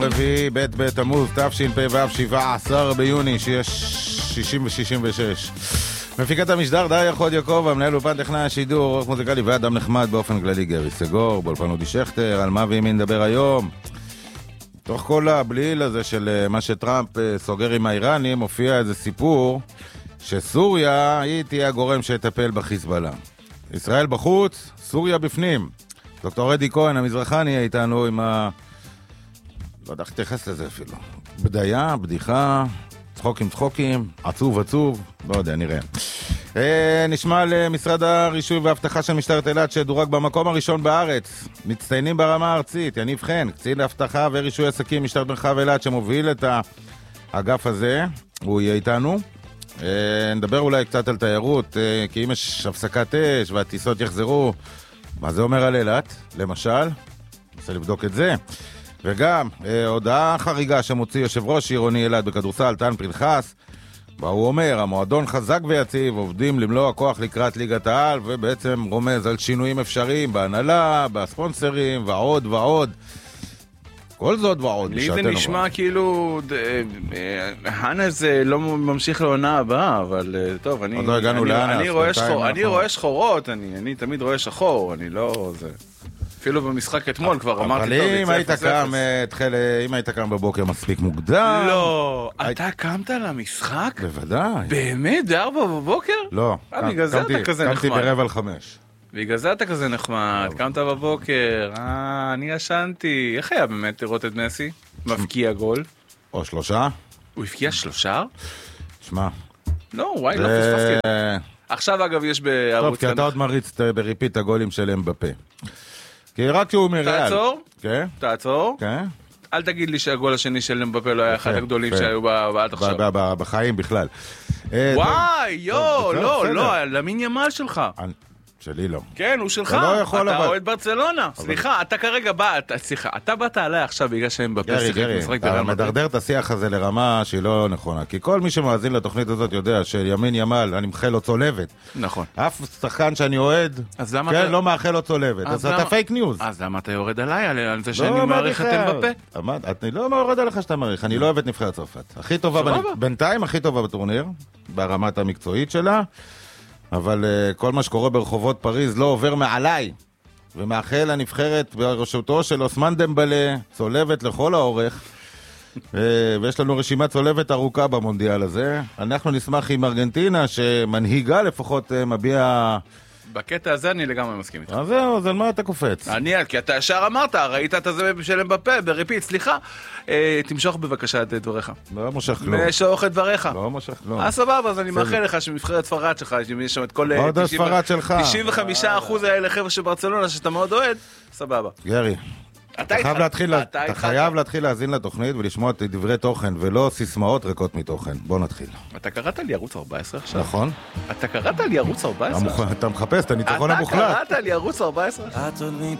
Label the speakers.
Speaker 1: רביעי, ב' בתמוז, תשפ"ו, 17 ביוני, שיש 60 ו-66. מפיקת המשדר די יכול יעקב, המנהל אולפן טכנאי השידור, עורך מוזיקלי ואדם נחמד באופן כללי גרי סגור, באולפן אודי שכטר, על מה ועם מי נדבר היום. תוך כל הבליל הזה של מה שטראמפ סוגר עם האיראנים, מופיע איזה סיפור שסוריה היא תהיה הגורם שיטפל בחיזבאללה. ישראל בחוץ, סוריה בפנים. דוקטור רדי כהן, המזרחני, איתנו עם לא יודע איך תתייחס לזה אפילו. בדיה, בדיחה, צחוקים, עצוב, לא יודע, נראה. נשמע למשרד הרישוי והבטחה של משטרת אילת שדורג במקום הראשון בארץ. מצטיינים ברמה הארצית, יניב חן, קצין להבטחה ורישוי עסקים משטרת מרחב אילת שמוביל את האגף הזה. הוא יהיה איתנו. נדבר אולי קצת על תיירות, כי אם יש הפסקת אש והטיסות יחזרו, מה זה אומר על אילת? למשל, ננסה לבדוק את זה. וגם הודעה חריגה שמוציא יושב ראש עירוני אילת בכדורסל, טל פנחס, בה הוא אומר, המועדון חזק ויציב, עובדים למלוא הכוח לקראת ליגת העל, ובעצם רומז על שינויים אפשריים בהנהלה, בספונסרים, ועוד. כל זאת ועוד.
Speaker 2: לי זה נשמע כאילו, הנס לא ממשיך לעונה הבאה, אבל טוב, אני רואה שחורות, אני תמיד רואה שחור, אני לא זה. אפילו במשחק אתמול כבר אמרתי טוב,
Speaker 1: אבל אם היית קם בבוקר מספיק מוקדם...
Speaker 2: לא, אתה קמת למשחק?
Speaker 1: בוודאי.
Speaker 2: באמת? ב4 בבוקר?
Speaker 1: לא,
Speaker 2: בגלל זה אתה כזה נחמד.
Speaker 1: קמתי 4:45.
Speaker 2: בגלל זה אתה כזה נחמד, קמת בבוקר, אני ישנתי. איך היה באמת לראות את מסי? מבקיע גול?
Speaker 1: או 3.
Speaker 2: הוא הבקיע 3?
Speaker 1: שמע.
Speaker 2: לא, וואי, לא פספסתי. עכשיו אגב יש בערוץ...
Speaker 1: טוב, כי אתה עוד מריץ בריפיט הגולים שלהם בפה. כי רק שהוא מריאל.
Speaker 2: תעצור.
Speaker 1: כן.
Speaker 2: אל תגיד לי שהגול השני של אמבפה לא היה אחד הגדולים שהיו בעד עכשיו.
Speaker 1: בחיים בכלל.
Speaker 2: וואי, לא, למין ימל שלך.
Speaker 1: שלי לא.
Speaker 2: כן, הוא שלך. אתה אוהד ברצלונה. סליחה, אתה כרגע בא, אתה באת עליי עכשיו בגלל שהם בפסק.
Speaker 1: גרי, אתה מדרדר את השיח הזה לרמה שהיא לא נכונה. כי כל מי שמאזין לתוכנית הזאת יודע שימין ימל, אני מאחל לו צולבת.
Speaker 2: נכון.
Speaker 1: אף שחקן שאני אוהד, לא מאחל לו צולבת. אז אתה פייק ניוז.
Speaker 2: אז למה אתה יורד עליי על זה שאני מעריך את אמבפה?
Speaker 1: אני לא יורד עליך שאתה מעריך. אני לא אוהב את נבחרת צרפת. הכי טובה, בינתיים הכי טובה בטורניר, ברמת המקצועית שלה. אבל כל מה שקורה ברחובות פריז לא עובר מעליי, ומאחל הנבחרת בראשותו של אוסמן דמבלה, צולבת לכל האורך, ויש לנו רשימת צולבת ארוכה במונדיאל הזה. אנחנו נשמח עם ארגנטינה, שמנהיגה לפחות מביע...
Speaker 2: בקטע הזה אני לגמרי מסכים איתך.
Speaker 1: אז זהו, אז על מה אתה קופץ?
Speaker 2: כי אתה ישר אמרת, ראית את זה של אמבפה, בריפיט, סליחה. תמשוך בבקשה את דבריך.
Speaker 1: לא מושך כלום.
Speaker 2: משוך את דבריך.
Speaker 1: לא מושך כלום.
Speaker 2: סבבה, אז אני מאחל לך שמבחרת ספרד שלך, יש שם את כל 95% האלה חבר'ה של ברצלונה שאתה מאוד אוהד, סבבה.
Speaker 1: גרי, אתה חייב להתחיל להאזין לתוכנית ולשמוע את דברי תוכן ולא סיסמאות ריקות מתוכן. בוא נתחיל.
Speaker 2: אתה קראת לי ערוץ 14 עכשיו?
Speaker 1: נכון.
Speaker 2: אתה קראת לי ערוץ 14?
Speaker 1: אתה מחפש את הניצחון המוחלט.
Speaker 2: אתה קראת לי ערוץ 14?